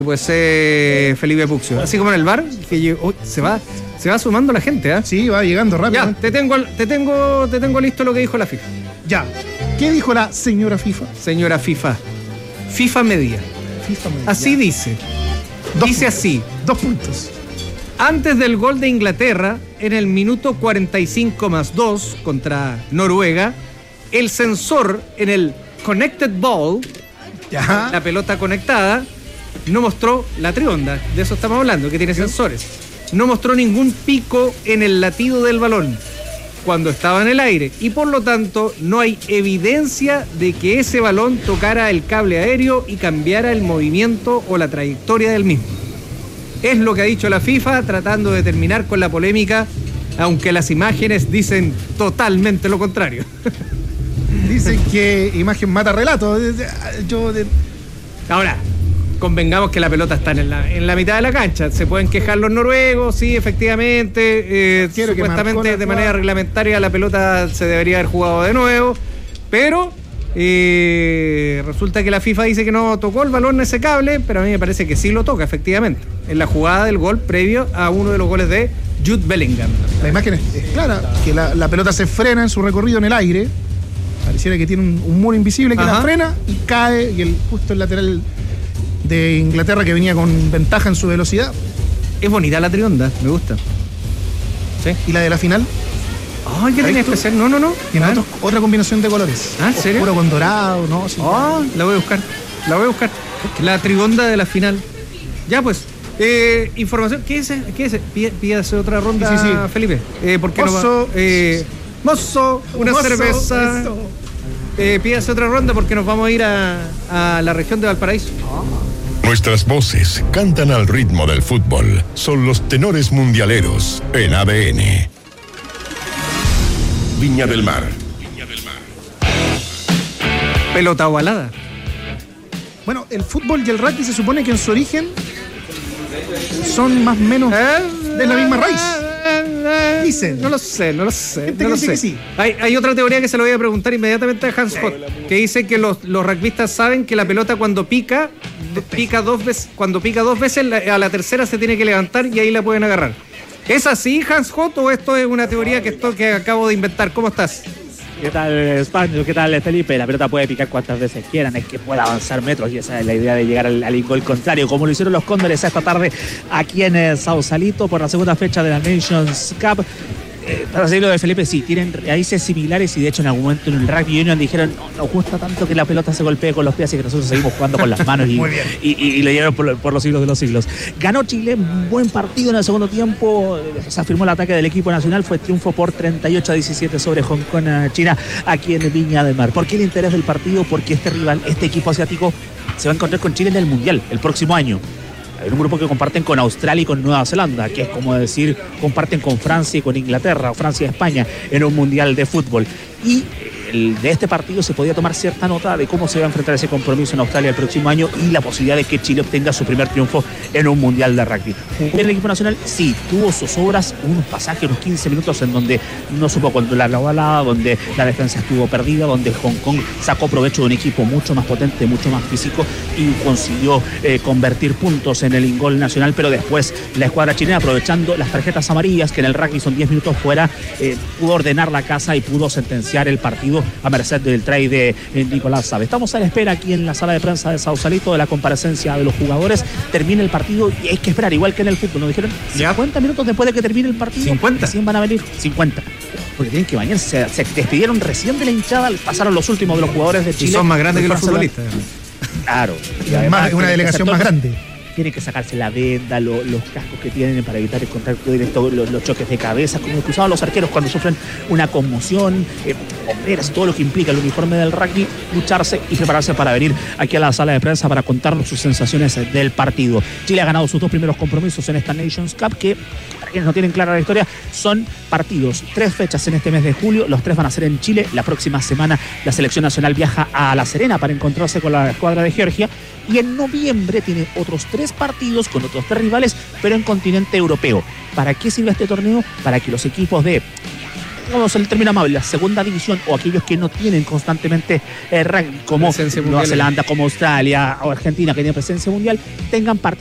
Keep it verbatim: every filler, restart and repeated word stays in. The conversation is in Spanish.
Pues eh, Felipe Puccio, así como en el bar, que yo, oh, se va, se va sumando la gente, ¿eh? Sí, va llegando rápido. Ya, te tengo, te tengo, te tengo listo lo que dijo la FIFA. Ya. ¿Qué dijo la señora FIFA? Señora FIFA. FIFA media. FIFA media. Así ya. dice. Dos dice puntos. así. Dos puntos. Antes del gol de Inglaterra, en el minuto cuarenta y cinco más dos contra Noruega, el sensor en el Connected Ball, Ya. la pelota conectada, no mostró la trionda, de eso estamos hablando, que tiene sensores. No mostró ningún pico en el latido del balón cuando estaba en el aire y por lo tanto no hay evidencia de que ese balón tocara el cable aéreo y cambiara el movimiento o la trayectoria del mismo. Es lo que ha dicho la FIFA tratando de terminar con la polémica, aunque las imágenes dicen totalmente lo contrario. Dicen que imagen mata relato. Yo de... Ahora, convengamos que la pelota está en la, en la mitad de la cancha. Se pueden quejar los noruegos, sí, efectivamente. Eh, Quiero que supuestamente de manera jugada. reglamentaria la pelota se debería haber jugado de nuevo. Pero eh, resulta que la FIFA dice que no tocó el balón ese cable, pero a mí me parece que sí lo toca, efectivamente. En la jugada del gol previo a uno de los goles de Jude Bellingham. La imagen es, es clara, que la, la pelota se frena en su recorrido en el aire. Pareciera que tiene un, un muro invisible que Ajá. la frena y cae, y el, justo el lateral de Inglaterra, que venía con ventaja en su velocidad. Es bonita la trionda, me gusta. ¿Sí? Y la de la final Ay, ¿qué tiene Ahí tú- especial? No, no, no. tiene Ah, otro- otra combinación de colores. ¿Ah, en serio? Oscuro con dorado, ¿no? Sí. Ah, la voy a buscar. La voy a buscar. La trionda de la final. Ya pues. Eh, información. ¿Qué es? ¿Qué es? Pí- Pídase otra ronda, Sí, sí, sí. Felipe. Eh, ¿Por qué no Mozo. va? Eh, mozo, una Mozo, cerveza. eso. Eh, pídase otra ronda porque nos vamos a ir a, a la región de Valparaíso. Nuestras voces cantan al ritmo del fútbol. Son los tenores mundialeros en A D N. Viña del Mar. Pelota ovalada. Bueno, el fútbol y el rugby se supone que en su origen son más o menos de la misma raíz. Dicen. No lo sé, no lo sé. Gente no que lo dice sé. que sí. Hay, hay otra teoría que se lo voy a preguntar inmediatamente a Hans Hott, que dice que los, los rugbyistas saben que la pelota cuando pica, pica dos veces, cuando pica dos veces, la- a la tercera se tiene que levantar y ahí la pueden agarrar. ¿Es así, Hans Hott, o esto es una teoría que, esto, que acabo de inventar? ¿Cómo estás? ¿Qué tal, España? ¿Qué tal, Felipe? La pelota puede picar cuantas veces quieran, es que pueda avanzar metros y esa es la idea de llegar al, al gol contrario, como lo hicieron los Cóndores esta tarde aquí en eh, Sausalito por la segunda fecha de la Nations Cup. Eh, para seguir lo de Felipe, sí, tienen raíces similares y de hecho en algún momento en el Rugby Union dijeron no, nos gusta tanto que la pelota se golpee con los pies y que nosotros seguimos jugando con las manos y, Muy bien. y, y, y lo llevaron por, por los siglos de los siglos. Ganó Chile, un buen partido en el segundo tiempo, se afirmó el ataque del equipo nacional, fue triunfo por treinta y ocho a diecisiete sobre Hong Kong, China, aquí en Viña del Mar. ¿Por qué el interés del partido? Porque este rival, este equipo asiático se va a encontrar con Chile en el Mundial el próximo año. Hay un grupo que comparten con Australia y con Nueva Zelanda, que es como decir, comparten con Francia y con Inglaterra, o Francia y España, en un mundial de fútbol. Y el, de este partido se podía tomar cierta nota de cómo se va a enfrentar ese compromiso en Australia el próximo año y la posibilidad de que Chile obtenga su primer triunfo en un mundial de rugby. El equipo nacional sí, tuvo sus obras, unos pasajes, unos quince minutos en donde no supo controlar la balada, donde la defensa estuvo perdida, donde Hong Kong sacó provecho de un equipo mucho más potente, mucho más físico y consiguió eh, convertir puntos en el gol nacional, pero después la escuadra chilena, aprovechando las tarjetas amarillas, que en el rugby son diez minutos fuera, eh, pudo ordenar la casa y pudo sentenciar el partido a merced del try de eh, Nicolás Sabe. Estamos a la espera aquí en la sala de prensa de Sausalito de la comparecencia de los jugadores. Termina el partido y hay que esperar, igual que en el fútbol. Nos dijeron Ya. cincuenta minutos después de que termine el partido. cincuenta. Recién van a venir cincuenta. Porque tienen que bañarse. Se, se despidieron recién de la hinchada, pasaron los últimos de los jugadores de Y Chile. son más grandes que los Fuerza- futbolistas. Claro. Y además es una tienen que delegación hacer más todo- grande. Tienen que sacarse la venda, lo- los cascos que tienen para evitar el contacto directo, los, los choques de cabeza, como los que usaban los arqueros cuando sufren una conmoción, eh, hombreras, todo lo que implica el uniforme del rugby, lucharse y prepararse para venir aquí a la sala de prensa para contarnos sus sensaciones del partido. Chile ha ganado sus dos primeros compromisos en esta Nations Cup, que para quienes no tienen clara la historia, son partidos, tres fechas en este mes de julio, los tres van a ser en Chile. La próxima semana la selección nacional viaja a La Serena para encontrarse con la escuadra de Georgia y en noviembre tiene otros tres partidos con otros tres rivales, pero en continente europeo. ¿Para qué sirve este torneo? Para que los equipos de vamos el término amable, la segunda división o aquellos que no tienen constantemente eh, rugby, como Nueva Zelanda, como Australia o Argentina, que tienen presencia mundial, tengan partidos